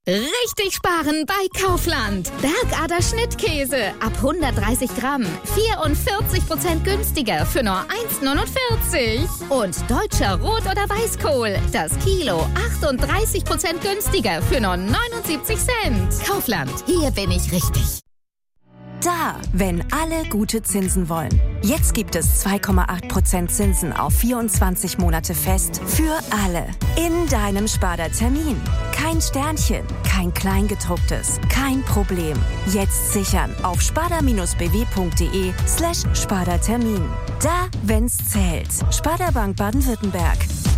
Richtig sparen bei Kaufland. Bergader Schnittkäse ab 130 Gramm. 44% günstiger für nur 1,49. Und deutscher Rot- oder Weißkohl. Das Kilo 38% günstiger für nur 79 Cent. Kaufland, hier bin ich richtig. Da, wenn alle gute Zinsen wollen. Jetzt gibt es 2,8% Zinsen auf 24 Monate fest für alle. In deinem Sparda-Termin. Kein Sternchen, kein Kleingedrucktes, kein Problem. Jetzt sichern auf sparda-bw.de/Sparda-Termin. Da, wenn's zählt. Sparda Bank Baden-Württemberg.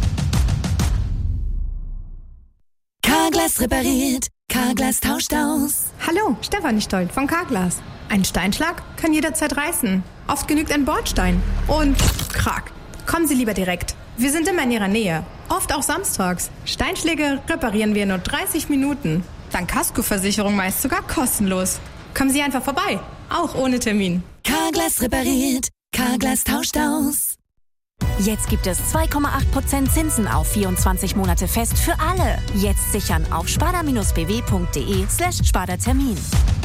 Carglass repariert, Carglass tauscht aus. Hallo, Stefanie Stoll von Carglass. Ein Steinschlag kann jederzeit reißen. Oft genügt ein Bordstein. Und krack. Kommen Sie lieber direkt. Wir sind immer in Ihrer Nähe. Oft auch samstags. Steinschläge reparieren wir in nur 30 Minuten. Dank Kaskoversicherung meist sogar kostenlos. Kommen Sie einfach vorbei. Auch ohne Termin. Carglass repariert, Carglass tauscht aus. Jetzt gibt es 2,8% Zinsen auf 24 Monate fest für alle. Jetzt sichern auf sparda-bw.de/Sparda-Termin.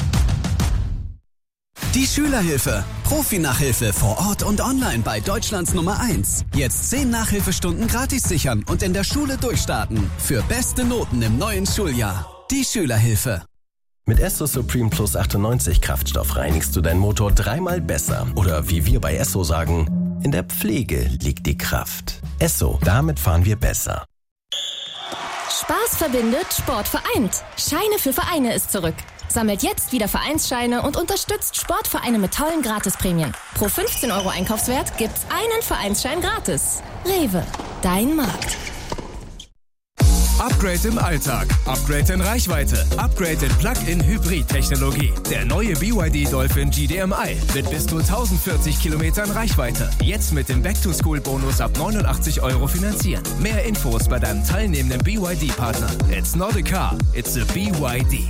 Die Schülerhilfe. Profi-Nachhilfe vor Ort und online bei Deutschlands Nummer 1. Jetzt 10 Nachhilfestunden gratis sichern und in der Schule durchstarten. Für beste Noten im neuen Schuljahr. Die Schülerhilfe. Mit Esso Supreme Plus 98 Kraftstoff reinigst du deinen Motor 3-mal besser. Oder wie wir bei Esso sagen, in der Pflege liegt die Kraft. Esso, damit fahren wir besser. Spaß verbindet, Sport vereint. Scheine für Vereine ist zurück. Sammelt jetzt wieder Vereinsscheine und unterstützt Sportvereine mit tollen Gratisprämien. Pro 15 € Einkaufswert gibt's einen Vereinsschein gratis. Rewe, dein Markt. Upgrade im Alltag, Upgrade in Reichweite, Upgrade in Plug-in-Hybrid-Technologie. Der neue BYD Dolphin GDMI mit bis zu 1040 Kilometern Reichweite. Jetzt mit dem Back-to-School-Bonus ab 89 € finanzieren. Mehr Infos bei deinem teilnehmenden BYD-Partner. It's not a car, it's a BYD.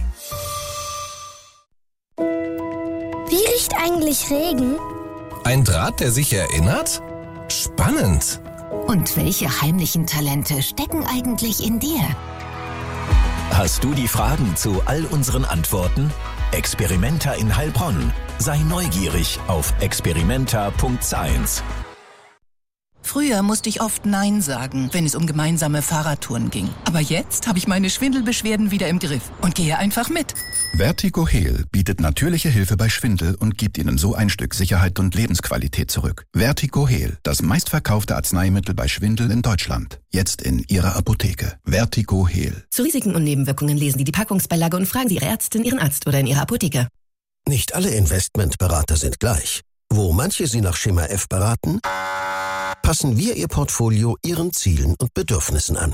Wie riecht eigentlich Regen? Ein Draht, der sich erinnert? Spannend. Und welche heimlichen Talente stecken eigentlich in dir? Hast du die Fragen zu all unseren Antworten? Experimenta in Heilbronn. Sei neugierig auf experimenta.science. Früher musste ich oft Nein sagen, wenn es um gemeinsame Fahrradtouren ging. Aber jetzt habe ich meine Schwindelbeschwerden wieder im Griff und gehe einfach mit. Vertigo Heal bietet natürliche Hilfe bei Schwindel und gibt Ihnen so ein Stück Sicherheit und Lebensqualität zurück. Vertigo Heal, das meistverkaufte Arzneimittel bei Schwindel in Deutschland. Jetzt in Ihrer Apotheke. Vertigo Heal. Zu Risiken und Nebenwirkungen lesen Sie die Packungsbeilage und fragen Sie Ihre Ärztin, Ihren Arzt oder in Ihrer Apotheke. Nicht alle Investmentberater sind gleich. Wo manche Sie nach Schema F beraten, passen wir Ihr Portfolio Ihren Zielen und Bedürfnissen an.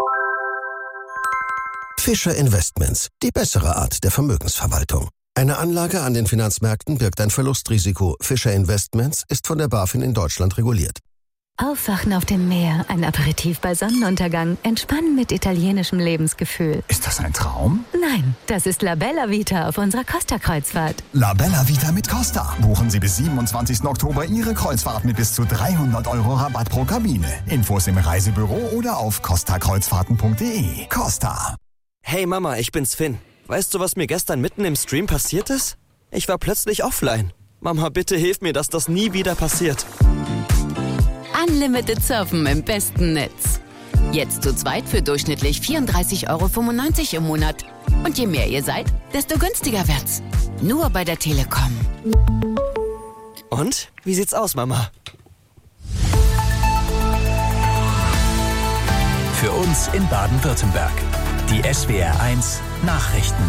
Fischer Investments, die bessere Art der Vermögensverwaltung. Eine Anlage an den Finanzmärkten birgt ein Verlustrisiko. Fischer Investments ist von der BaFin in Deutschland reguliert. Aufwachen auf dem Meer, ein Aperitif bei Sonnenuntergang, entspannen mit italienischem Lebensgefühl. Ist das ein Traum? Nein, das ist La Bella Vita auf unserer Costa-Kreuzfahrt. La Bella Vita mit Costa. Buchen Sie bis 27. Oktober Ihre Kreuzfahrt mit bis zu 300 € Rabatt pro Kabine. Infos im Reisebüro oder auf costakreuzfahrten.de. Costa. Hey Mama, ich bin's Finn. Weißt du, was mir gestern mitten im Stream passiert ist? Ich war plötzlich offline. Mama, bitte hilf mir, dass das nie wieder passiert. Unlimited Surfen im besten Netz. Jetzt zu zweit für durchschnittlich 34,95 € im Monat. Und je mehr ihr seid, desto günstiger wird's. Nur bei der Telekom. Und? Wie sieht's aus, Mama? Für uns in Baden-Württemberg. Die SWR1 Nachrichten.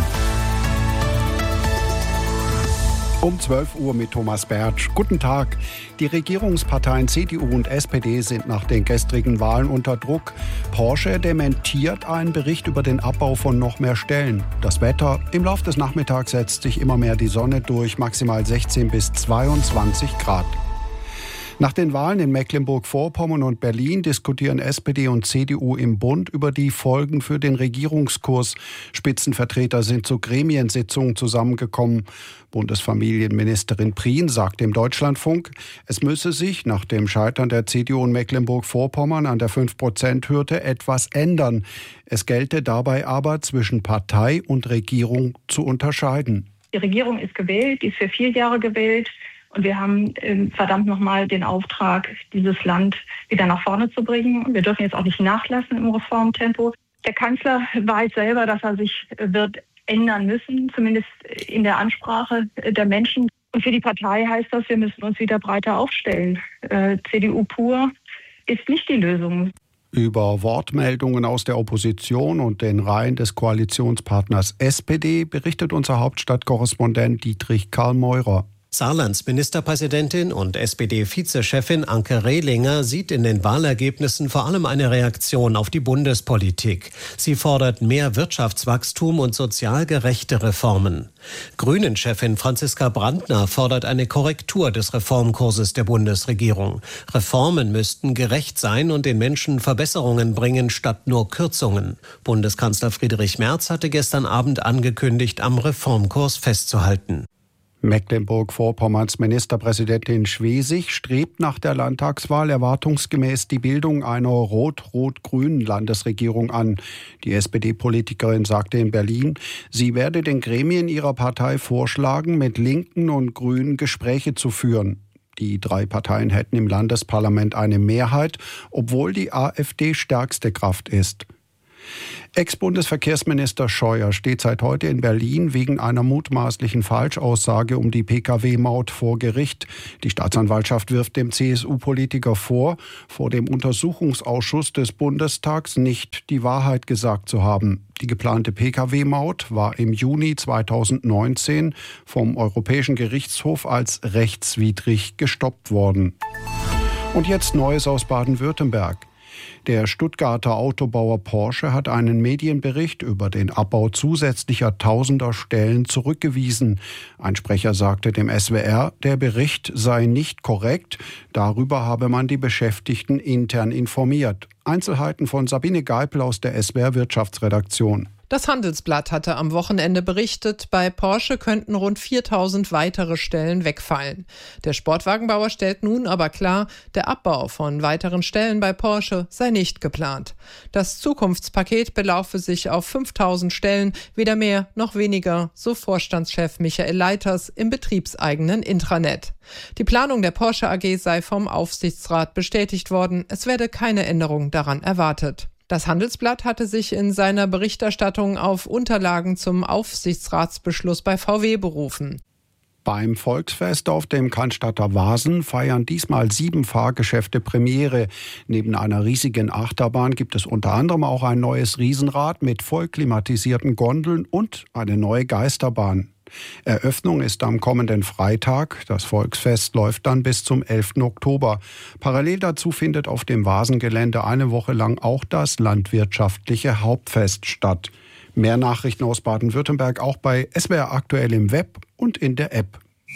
Um 12 Uhr mit Thomas Bertsch. Guten Tag. Die Regierungsparteien CDU und SPD sind nach den gestrigen Wahlen unter Druck. Porsche dementiert einen Bericht über den Abbau von noch mehr Stellen. Das Wetter: Im Laufe des Nachmittags setzt sich immer mehr die Sonne durch, maximal 16 bis 22 Grad. Nach den Wahlen in Mecklenburg-Vorpommern und Berlin diskutieren SPD und CDU im Bund über die Folgen für den Regierungskurs. Spitzenvertreter sind zu Gremiensitzungen zusammengekommen. Bundesfamilienministerin Prien sagt im Deutschlandfunk, es müsse sich nach dem Scheitern der CDU in Mecklenburg-Vorpommern an der 5%-Hürde etwas ändern. Es gelte dabei aber zwischen Partei und Regierung zu unterscheiden. Die Regierung ist gewählt, die ist für 4 Jahre gewählt. Und wir haben verdammt nochmal den Auftrag, dieses Land wieder nach vorne zu bringen. Wir dürfen jetzt auch nicht nachlassen im Reformtempo. Der Kanzler weiß selber, dass er sich wird ändern müssen, zumindest in der Ansprache der Menschen. Und für die Partei heißt das, wir müssen uns wieder breiter aufstellen. CDU pur ist nicht die Lösung. Über Wortmeldungen aus der Opposition und den Reihen des Koalitionspartners SPD berichtet unser Hauptstadtkorrespondent Dietrich Karl Meurer. Saarlands Ministerpräsidentin und SPD-Vizechefin Anke Rehlinger sieht in den Wahlergebnissen vor allem eine Reaktion auf die Bundespolitik. Sie fordert mehr Wirtschaftswachstum und sozial gerechte Reformen. Grünen-Chefin Franziska Brandner fordert eine Korrektur des Reformkurses der Bundesregierung. Reformen müssten gerecht sein und den Menschen Verbesserungen bringen statt nur Kürzungen. Bundeskanzler Friedrich Merz hatte gestern Abend angekündigt, am Reformkurs festzuhalten. Mecklenburg-Vorpommerns Ministerpräsidentin Schwesig strebt nach der Landtagswahl erwartungsgemäß die Bildung einer rot-rot-grünen Landesregierung an. Die SPD-Politikerin sagte in Berlin, sie werde den Gremien ihrer Partei vorschlagen, mit Linken und Grünen Gespräche zu führen. Die 3 Parteien hätten im Landesparlament eine Mehrheit, obwohl die AfD stärkste Kraft ist. Ex-Bundesverkehrsminister Scheuer steht seit heute in Berlin wegen einer mutmaßlichen Falschaussage um die Pkw-Maut vor Gericht. Die Staatsanwaltschaft wirft dem CSU-Politiker vor dem Untersuchungsausschuss des Bundestags nicht die Wahrheit gesagt zu haben. Die geplante Pkw-Maut war im Juni 2019 vom Europäischen Gerichtshof als rechtswidrig gestoppt worden. Und jetzt Neues aus Baden-Württemberg. Der Stuttgarter Autobauer Porsche hat einen Medienbericht über den Abbau zusätzlicher tausender Stellen zurückgewiesen. Ein Sprecher sagte dem SWR, der Bericht sei nicht korrekt. Darüber habe man die Beschäftigten intern informiert. Einzelheiten von Sabine Geipel aus der SWR Wirtschaftsredaktion. Das Handelsblatt hatte am Wochenende berichtet, bei Porsche könnten rund 4.000 weitere Stellen wegfallen. Der Sportwagenbauer stellt nun aber klar, der Abbau von weiteren Stellen bei Porsche sei nicht geplant. Das Zukunftspaket belaufe sich auf 5.000 Stellen, weder mehr noch weniger, so Vorstandschef Michael Leiters im betriebseigenen Intranet. Die Planung der Porsche AG sei vom Aufsichtsrat bestätigt worden, es werde keine Änderung daran erwartet. Das Handelsblatt hatte sich in seiner Berichterstattung auf Unterlagen zum Aufsichtsratsbeschluss bei VW berufen. Beim Volksfest auf dem Cannstatter Wasen feiern diesmal 7 Fahrgeschäfte Premiere. Neben einer riesigen Achterbahn gibt es unter anderem auch ein neues Riesenrad mit vollklimatisierten Gondeln und eine neue Geisterbahn. Eröffnung ist am kommenden Freitag. Das Volksfest läuft dann bis zum 11. Oktober. Parallel dazu findet auf dem Vasengelände eine Woche lang auch das landwirtschaftliche Hauptfest statt. Mehr Nachrichten aus Baden-Württemberg auch bei SWR aktuell im Web und in der App.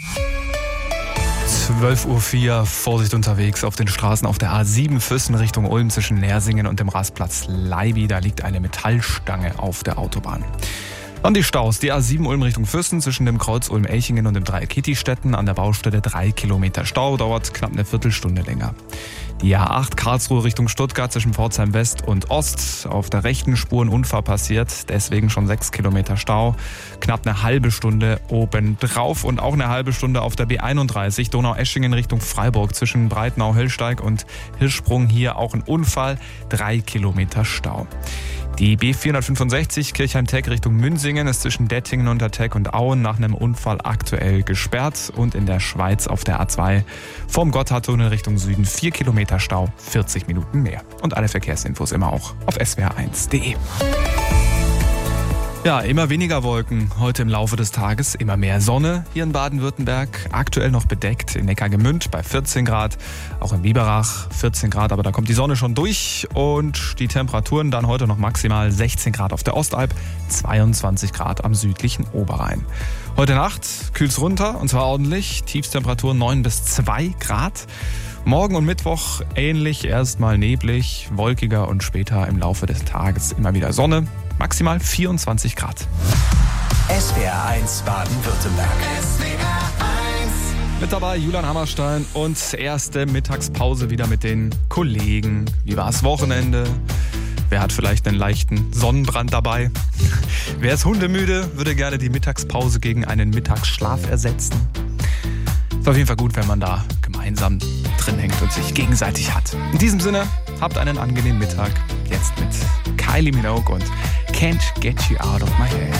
12:04 Uhr, Vorsicht unterwegs auf den Straßen auf der A7 Füssen Richtung Ulm zwischen Leersingen und dem Rastplatz Leiby. Da liegt eine Metallstange auf der Autobahn. Dann die Staus. Die A7 Ulm Richtung Füssen zwischen dem Kreuz Ulm-Elchingen und dem Dreieck Kittistetten. An der Baustelle 3 Kilometer Stau, dauert knapp eine Viertelstunde länger. Die A8 Karlsruhe Richtung Stuttgart zwischen Pforzheim West und Ost. Auf der rechten Spur ein Unfall passiert, deswegen schon 6 Kilometer Stau. Knapp eine halbe Stunde obendrauf und auch eine halbe Stunde auf der B31 Donau-Eschingen Richtung Freiburg zwischen Breitenau-Höllsteig und Hirschsprung. Hier auch ein Unfall, 3 Kilometer Stau. Die B465 Kirchheim-Teck Richtung Münsingen ist zwischen Dettingen unter Teck und Auen nach einem Unfall aktuell gesperrt. Und in der Schweiz auf der A2 vom Gotthardtunnel Richtung Süden 4 Kilometer Stau, 40 Minuten mehr. Und alle Verkehrsinfos immer auch auf swr1.de. Ja, immer weniger Wolken heute im Laufe des Tages, immer mehr Sonne hier in Baden-Württemberg. Aktuell noch bedeckt in Neckargemünd bei 14 Grad, auch in Biberach 14 Grad, aber da kommt die Sonne schon durch und die Temperaturen dann heute noch maximal 16 Grad auf der Ostalb, 22 Grad am südlichen Oberrhein. Heute Nacht kühlt's runter und zwar ordentlich, Tiefstemperaturen 9 bis 2 Grad. Morgen und Mittwoch ähnlich, erstmal neblig, wolkiger und später im Laufe des Tages immer wieder Sonne, maximal 24 Grad. SWR 1 Baden-Württemberg. Mit dabei Julian Hammerstein und erste Mittagspause wieder mit den Kollegen. Wie war das Wochenende? Wer hat vielleicht einen leichten Sonnenbrand dabei? Wer ist hundemüde, würde gerne die Mittagspause gegen einen Mittagsschlaf ersetzen. Ist auf jeden Fall gut, wenn man da gemeinsam drin hängt und sich gegenseitig hat. In diesem Sinne, habt einen angenehmen Mittag. Jetzt mit Kylie Minogue und Can't Get You Out of My Head.